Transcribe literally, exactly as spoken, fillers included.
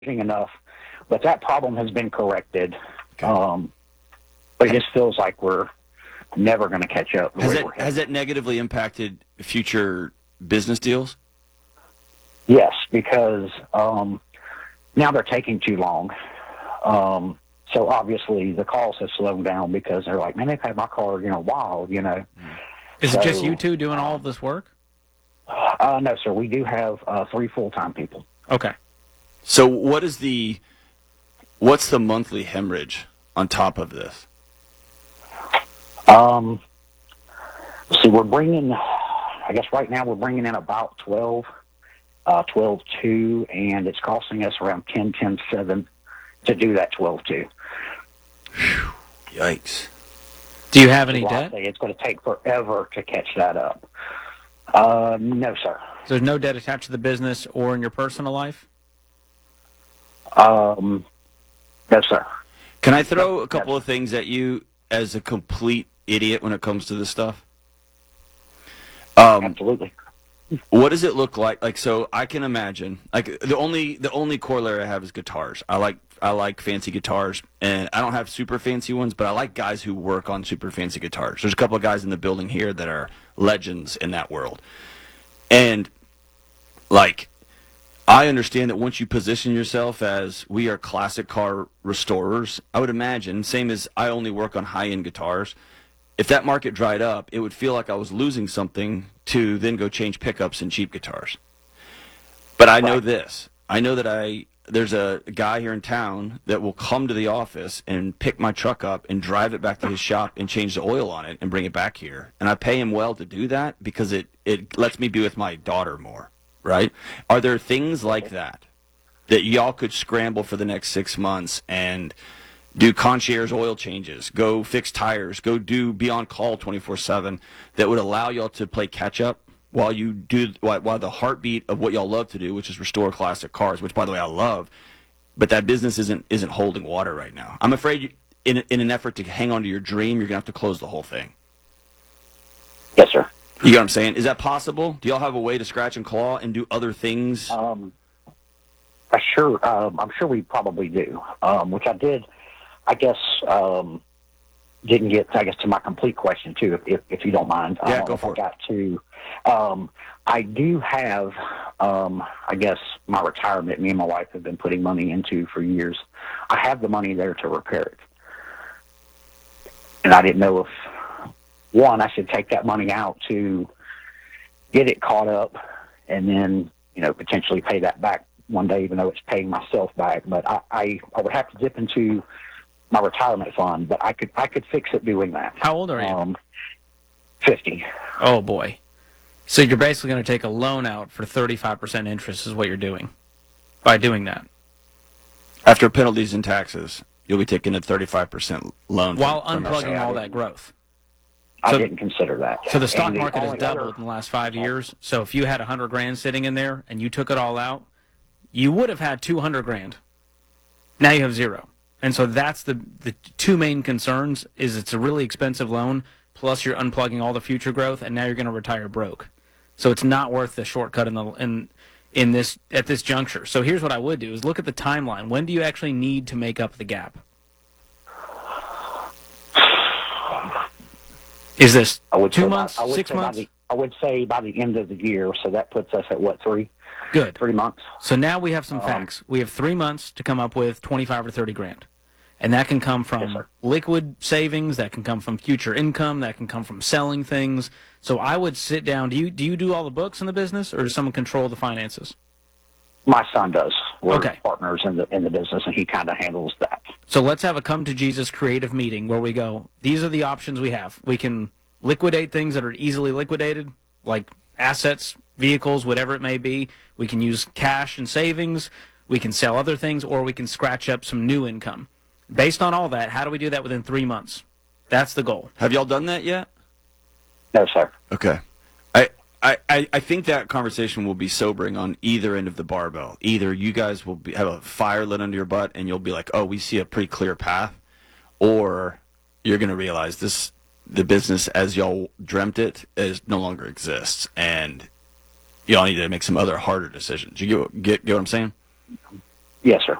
enough, but that problem has been corrected. Okay. Um, but it just feels like we're never going to catch up. Has it has it negatively impacted future business deals? Yes, because um, now they're taking too long. Um, so obviously the calls have slowed down because they're like, man, they've had my car, you know, a while, you know. Is so, it just you two doing all of this work? Uh, no, sir. We do have uh, three full-time people. Okay. So what is the what's the monthly hemorrhage on top of this? Um, see, we're bringing, I guess right now we're bringing in about twelve, uh, twelve two, and it's costing us around ten, ten seven to do that twelve two. Yikes. Do you have any Well, debt? It's going to take forever to catch that up. Uh, no, sir. So there's no debt attached to the business or in your personal life? Um, no, sir. Can I throw a couple of things at you as a complete idiot when it comes to this stuff? Um, Absolutely. What does it look like? Like, so I can imagine. Like, the only the only corollary I have is guitars. I like I like fancy guitars, and I don't have super fancy ones, but I like guys who work on super fancy guitars. There's a couple of guys in the building here that are legends in that world, and like, I understand that once you position yourself as we are classic car restorers, I would imagine, same as I only work on high-end guitars, if that market dried up, it would feel like I was losing something to then go change pickups and cheap guitars. But I know this. I know that I there's a guy here in town that will come to the office and pick my truck up and drive it back to his shop and change the oil on it and bring it back here. And I pay him well to do that because it, it lets me be with my daughter more, right? Are there things like that that y'all could scramble for the next six months and do concierge oil changes, go fix tires, go do be on call twenty-four seven that would allow y'all to play catch up while you do while, while the heartbeat of what y'all love to do, which is restore classic cars, which by the way I love, but that business isn't isn't holding water right now. I'm afraid you, in in an effort to hang on to your dream, you're gonna have to close the whole thing. Yes, sir. You know what I'm saying? Is that possible? Do y'all have a way to scratch and claw and do other things? Um, I sure. Um, I'm sure we probably do. Um, which I did. I guess um, didn't get, I guess, to my complete question too, if if, if you don't mind. Yeah, I don't go know for if I it. got to. Um, I do have, um, I guess, my retirement. Me and my wife have been putting money into for years. I have the money there to repair it, and I didn't know if one I should take that money out to get it caught up, and then you know potentially pay that back one day, even though it's paying myself back. But I, I, I would have to dip into my retirement fund, but I could I could fix it doing that. How old are you? Um, fifty. Oh, boy. So you're basically going to take a loan out for thirty-five percent interest is what you're doing by doing that. After penalties and taxes, you'll be taking a thirty-five percent loan. While from, from unplugging us. all that growth. I So- didn't consider that. So the stock And market has only doubled other- in the last five years. So if you had a hundred grand sitting in there and you took it all out, you would have had two hundred grand. Now you have zero. And so that's the the two main concerns is it's a really expensive loan, plus you're unplugging all the future growth, and now you're going to retire broke. So it's not worth the shortcut in the in in this at this juncture. So here's what I would do is look at the timeline. When do you actually need to make up the gap? Is this I would two say months, by, I would six say by months? the, I would say by the end of the year. So that puts us at what, three? Good. Three months. So now we have some Um, facts. We have three months to come up with twenty-five or thirty grand. And that can come from Yes, sir. liquid savings, that can come from future income, that can come from selling things. So I would sit down. Do you do you do all the books in the business, or does someone control the finances? My son does. We're Okay. partners in the in the business, and he kind of handles that. So let's have a come to Jesus creative meeting where we go, these are the options we have. We can liquidate things that are easily liquidated, like assets, vehicles, whatever it may be. We can use cash and savings. We can sell other things, or we can scratch up some new income. Based on all that, how do we do that within three months? That's the goal. Have y'all done that yet? No, sir. Okay. I, I, I I think that conversation will be sobering on either end of the barbell. Either you guys will be, have a fire lit under your butt and you'll be like, oh, we see a pretty clear path, or you're going to realize this the business as y'all dreamt it is no longer exists, and y'all need to make some other harder decisions. You get, get, get what I'm saying? Yes, sir.